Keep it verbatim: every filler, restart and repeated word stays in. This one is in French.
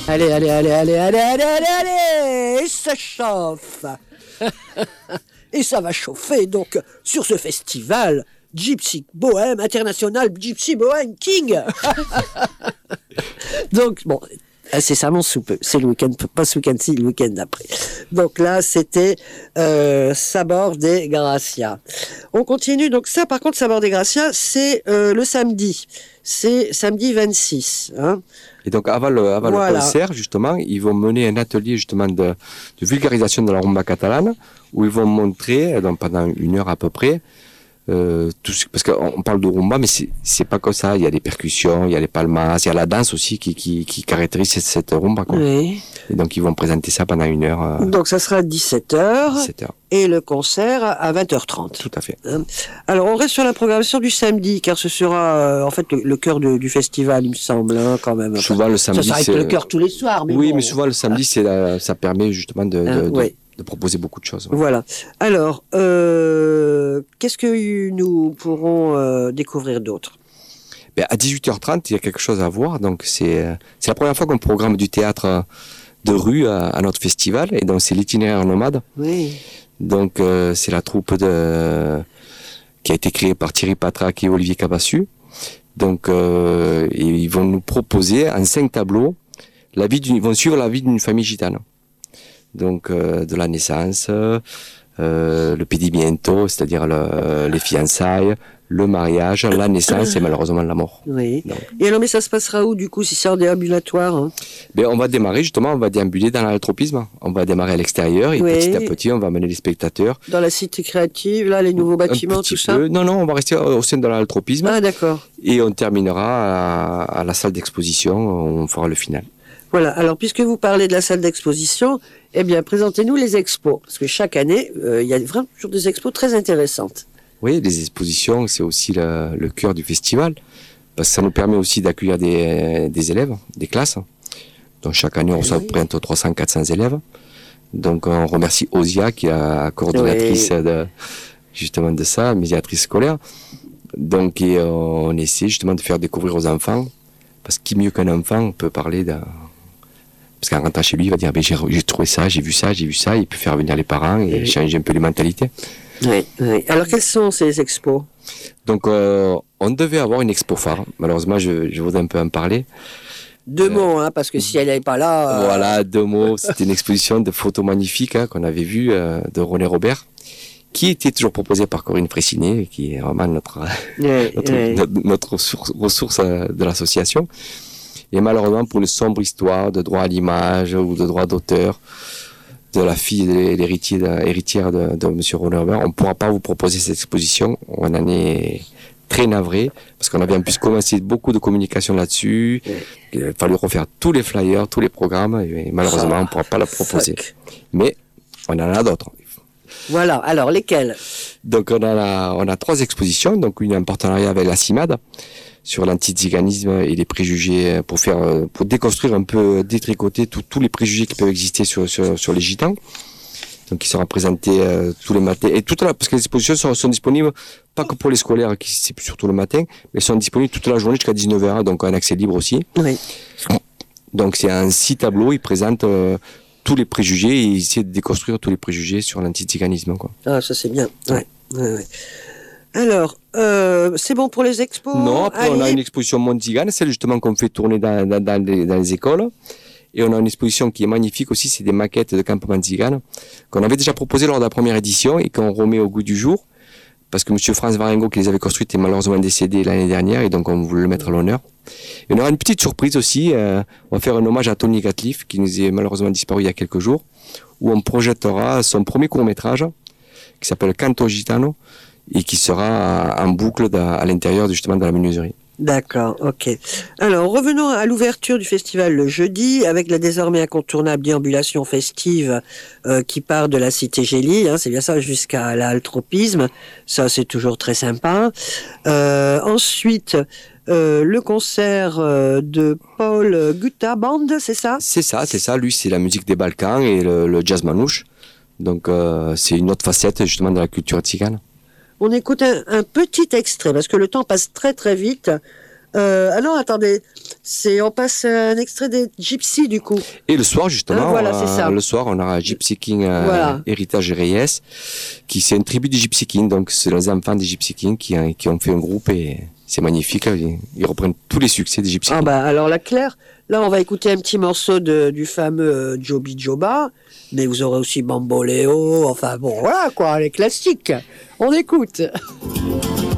Allez, allez, allez, allez, allez, allez, allez, allez, et ça chauffe. Et ça va chauffer, donc, sur ce festival Gypsy Bohème International Gypsy Bohème King. Donc, bon, incessamment sous peu. C'est le week-end, pas ce week-end-ci, le week-end d'après. Donc là, c'était euh, Sabor de Gracia. On continue, donc ça, par contre, Sabor de Gracia, c'est euh, le samedi. C'est samedi vingt-six. Hein. Et donc, avant le, avant Voilà. le concert, justement, ils vont mener un atelier, justement, de, de vulgarisation de la rumba catalane, où ils vont montrer, donc pendant une heure à peu près, Euh, tout ce, parce qu'on parle de rumba, mais c'est, c'est pas comme ça. Il y a les percussions, il y a les palmas, il y a la danse aussi qui, qui, qui caractérise cette, cette rumba, quoi. Oui. Et donc, ils vont présenter ça pendant une heure. Euh, Donc, ça sera à dix-sept heures. dix-sept heures. Et le concert à vingt heures trente. Tout à fait. Alors, on reste sur la programmation du samedi, car ce sera, euh, en fait, le, le cœur de, du festival, il me semble, hein, quand même. Souvent, le samedi, ça, ça c'est... le cœur tous les soirs, mais Oui, bon. mais souvent, le samedi, c'est la, ça permet justement de, de, Hein, de, ouais. de proposer beaucoup de choses. Ouais. Voilà. Alors, euh, qu'est-ce que nous pourrons euh, découvrir d'autre? Ben, à dix-huit heures trente, il y a quelque chose à voir. Donc, c'est, c'est la première fois qu'on programme du théâtre de rue à, à notre festival. Et donc, c'est l'itinéraire nomade. Oui. Donc, euh, c'est la troupe de, qui a été créée par Thierry Patrac et Olivier Cabassu. Donc, euh, et ils vont nous proposer en cinq tableaux la vie d'une, ils vont suivre la vie d'une famille gitane. Donc, euh, de la naissance, euh, le pedimiento, c'est-à-dire le, les fiançailles, le mariage, la naissance et malheureusement la mort. Oui. Donc, et alors, mais ça se passera où, du coup, si c'est en déambulatoire, hein? ben, on va démarrer, justement, on va déambuler dans l'altropisme. On va démarrer à l'extérieur et Oui. petit à petit, on va amener les spectateurs. Dans la cité créative, là, les nouveaux bâtiments, Un petit tout ça? peu. Non, non, on va rester au sein de l'altropisme. Ah, d'accord. Et on terminera à, à la salle d'exposition, on fera le final. Voilà. Alors, puisque vous parlez de la salle d'exposition, eh bien, présentez-nous les expos. Parce que chaque année, euh, il y a vraiment toujours des expos très intéressantes. Oui, les expositions, c'est aussi le, le cœur du festival. Parce que ça nous permet aussi d'accueillir des, des élèves, des classes. Donc, chaque année, on reçoit Oui. près de trois cents à quatre cents élèves. Donc, on remercie Osia, qui est la coordonnatrice Oui. de, justement de ça, médiatrice scolaire. Donc, et on essaie justement de faire découvrir aux enfants. Parce que qui mieux qu'un enfant peut parler d'un... Parce qu'en rentrant chez lui, il va dire ben, j'ai, j'ai trouvé ça, j'ai vu ça, j'ai vu ça. Il peut faire venir les parents et Oui. changer un peu les mentalités. Oui, oui. Alors, quelles sont ces expos? Donc, euh, on devait avoir une expo phare. Malheureusement, je, je voudrais un peu en parler. Deux Euh, mots, hein, parce que si elle n'est pas là... euh, Voilà, deux mots. C'était une exposition de photos magnifiques hein, qu'on avait vue euh, de René Robert, qui était toujours proposée par Corinne Fressinet, qui est vraiment notre, oui, notre, oui. notre, notre ressource, ressource euh, de l'association. Et malheureusement, pour une sombre histoire de droit à l'image ou de droit d'auteur de la fille de l'héritier de, héritière de, de M. René Robert, on ne pourra pas vous proposer cette exposition. On en est très navré, parce qu'on avait en plus commencé beaucoup de communication là-dessus. Il a fallu refaire tous les flyers, tous les programmes, et malheureusement, on ne pourra pas la proposer. Fuck. Mais on en a d'autres. Voilà. Alors, lesquelles? Donc, on a, on a trois expositions, donc une en partenariat avec la CIMAD, sur l'antiziganisme et les préjugés, pour faire, pour déconstruire un peu, détricoter tous les préjugés qui peuvent exister sur, sur, sur les gitans. Donc, qui sera présenté euh, tous les matins. Et toute la, parce que les expositions sont, sont disponibles, pas que pour les scolaires, qui c'est surtout le matin, mais sont disponibles toute la journée jusqu'à dix-neuf heures, donc un accès libre aussi. Oui. Donc, c'est un six tableaux, ils présentent euh, tous les préjugés et ils essaient de déconstruire tous les préjugés sur l'antiziganisme, quoi. Ah, ça c'est bien. Ouais. Ouais, ouais. Alors, euh, c'est bon pour les expos? Non, après on a Allez. une exposition Mondzigane, celle justement qu'on fait tourner dans, dans, dans, les, dans les écoles. Et on a une exposition qui est magnifique aussi, c'est des maquettes de campement Tzigane, qu'on avait déjà proposé lors de la première édition et qu'on remet au goût du jour. Parce que M. Franz Varengo, qui les avait construites, est malheureusement décédé l'année dernière et donc on voulait le mettre à l'honneur. Et on aura une petite surprise aussi, euh, on va faire un hommage à Tony Gatliff, qui nous est malheureusement disparu il y a quelques jours, où on projettera son premier court-métrage, qui s'appelle Canto Gitano, et qui sera en boucle à l'intérieur justement de la menuiserie. D'accord, ok. Alors, revenons à l'ouverture du festival le jeudi, avec la désormais incontournable déambulation festive euh, qui part de la cité Gélie, hein, c'est bien ça, jusqu'à l'altropisme. Ça, c'est toujours très sympa. Euh, ensuite, euh, le concert euh, de Paul Gutta Band, c'est ça? C'est ça, c'est ça. Lui, c'est la musique des Balkans et le, le jazz manouche. Donc, euh, c'est une autre facette justement de la culture tzigane. On écoute un, un petit extrait, parce que le temps passe très très vite. Euh, ah non, attendez, c'est on passe un extrait des Gypsy du coup. Et le soir, justement, Ah, voilà, euh, c'est ça. le soir, on aura Gypsy King euh, Voilà. Héritage Reyes, qui c'est une tribu des Gypsy King, donc c'est les enfants des Gypsy King qui, euh, qui ont fait un groupe et c'est magnifique. Ils, ils reprennent tous les succès des Gypsy Ah King. bah alors la Claire, là on va écouter un petit morceau de, du fameux euh, Joby Joba, mais vous aurez aussi Bamboléo, enfin bon voilà quoi, les classiques. On écoute.